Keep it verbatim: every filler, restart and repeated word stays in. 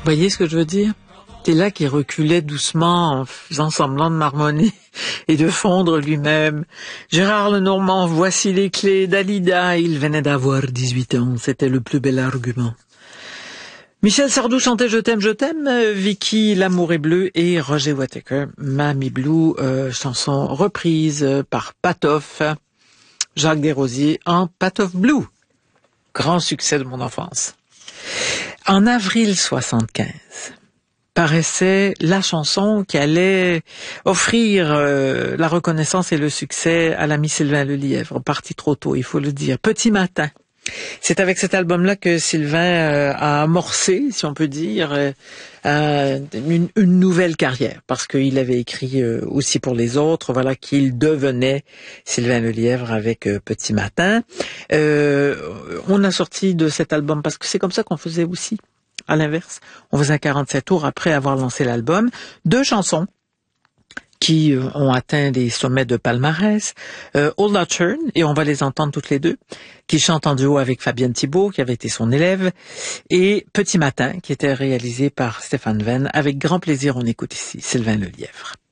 Voyez ce que je veux dire? C'est là qu'il reculait doucement en faisant semblant de marmonner et de fondre lui-même. Gérard Lenormand, voici les clés d'Alida. Il venait d'avoir dix-huit ans. C'était le plus bel argument. Michel Sardou chantait Je t'aime, je t'aime. Vicky, L'amour est bleu. Et Roger Whittaker, Mamie Blue, euh, chanson reprise par Patof. Jacques Desrosiers en Patof Blue. Grand succès de mon enfance. En avril soixante-quinze, paraissait la chanson qui allait offrir euh, la reconnaissance et le succès à l'ami Sylvain Lelièvre, parti trop tôt, il faut le dire. Petit matin. C'est avec cet album-là que Sylvain euh, a amorcé, si on peut dire, euh, une, une nouvelle carrière, parce qu'il avait écrit euh, aussi pour les autres, voilà, qu'il devenait Sylvain Lelièvre avec euh, Petit matin. Euh, on a sorti de cet album, parce que c'est comme ça qu'on faisait aussi. À l'inverse, on faisait quarante-sept tours après avoir lancé l'album. Deux chansons qui ont atteint des sommets de palmarès. Euh, Old Turn, et on va les entendre toutes les deux, qui chante en duo avec Fabienne Thibault, qui avait été son élève, et Petit matin, qui était réalisé par Stéphane Venn. Avec grand plaisir, on écoute ici Sylvain Lelièvre.